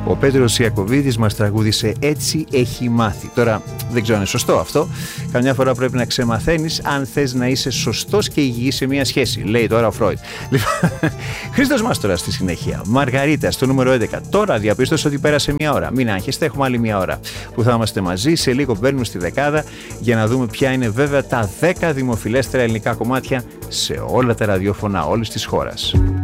Ο Πέτρος Ιακωβίδης μας τραγούδισε «Έτσι έχει μάθει». Τώρα δεν ξέρω αν είναι σωστό αυτό. Καμιά φορά πρέπει να ξεμαθαίνεις αν θες να είσαι σωστός και υγιής σε μια σχέση, λέει τώρα ο Φρόιντ. Χρήστος Μάστορας στη συνέχεια. Μαργαρίτα στο νούμερο 11. Τώρα διαπίστωσα ότι πέρασε μια ώρα. Μην άγχεστε, έχουμε άλλη μια ώρα που θα είμαστε μαζί. Σε λίγο μπαίνουμε στη δεκάδα για να δούμε ποια είναι βέβαια τα 10 δημοφιλέστερα ελληνικά κομμάτια σε όλα τα ραδιόφωνα όλης της χώρας.